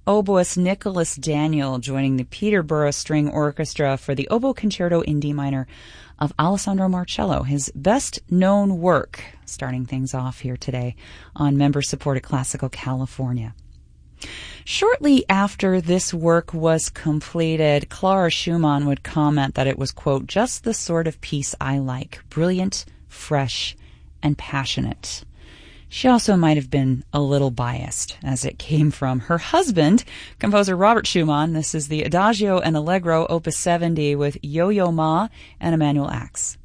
oboist Nicholas Daniel joining the Peterborough String Orchestra for the Oboe Concerto in D minor of Alessandro Marcello, his best-known work, starting things off here today on member-supported Classical California. Shortly after this work was completed, Clara Schumann would comment that it was, quote, just the sort of piece I like, brilliant, fresh, and passionate. She also might have been a little biased, as it came from her husband, composer Robert Schumann. This is the Adagio and Allegro, Opus 70, with Yo-Yo Ma and Emanuel Ax.